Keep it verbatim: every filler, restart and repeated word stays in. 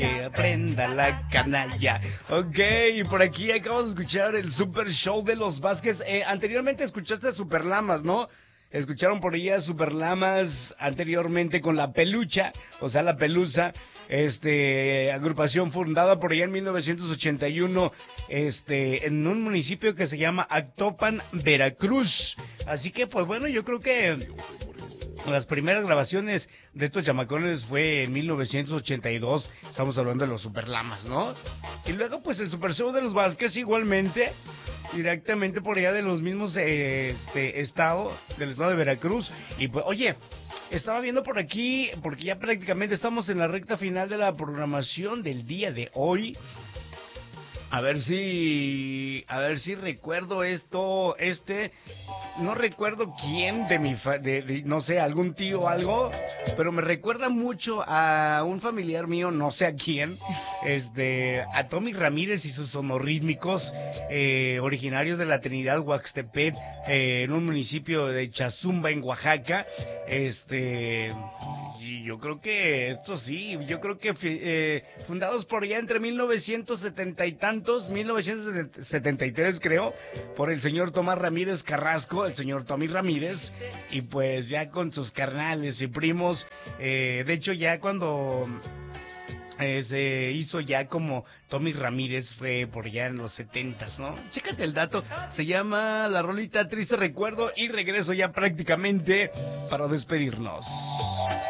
Que aprenda la canalla. Ok, y por aquí acabamos de escuchar el Super Show de los Vázquez. Eh, anteriormente escuchaste a Super Lamas, ¿no? Escucharon por ahí a Super Lamas anteriormente con La Pelucha, o sea, La Pelusa, este, agrupación fundada por allá en mil novecientos ochenta y uno, este, en un municipio que se llama Actopan, Veracruz. Así que, pues bueno, yo creo que las primeras grabaciones de estos chamacones fue en mil novecientos ochenta y dos, estamos hablando de los Super Lamas, ¿no? Y luego, pues, el Super Show de los Vázquez igualmente, directamente por allá de los mismos, eh, este, estado, del estado de Veracruz. Y pues, oye, estaba viendo por aquí, porque ya prácticamente estamos en la recta final de la programación del día de hoy. A ver si, a ver si recuerdo esto, este, no recuerdo quién de mi, fa, de, de, no sé, algún tío o algo, pero me recuerda mucho a un familiar mío, no sé a quién, este, a Tommy Ramírez y sus sonorrítmicos, eh, originarios de la Trinidad Huaxtepec, eh, en un municipio de Chazumba, en Oaxaca, este, y yo creo que esto sí, yo creo que eh, fundados por allá entre mil novecientos setenta y tantos, mil novecientos setenta y tres creo, por el señor Tomás Ramírez Carrasco, el señor Tommy Ramírez, y pues ya con sus carnales y primos, eh, de hecho ya cuando eh, se hizo ya como Tommy Ramírez fue por allá en los setentas, ¿no? Chécate el dato, se llama la rolita Triste Recuerdo y regreso ya prácticamente para despedirnos.